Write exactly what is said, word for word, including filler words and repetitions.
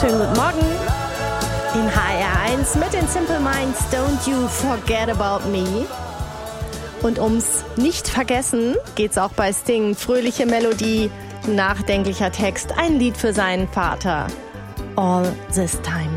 wunderschönen guten Morgen in H R eins mit den Simple Minds, Don't You Forget About Me. Und ums Nicht-Vergessen geht's auch bei Sting. Fröhliche Melodie, nachdenklicher Text, ein Lied für seinen Vater. All This Time.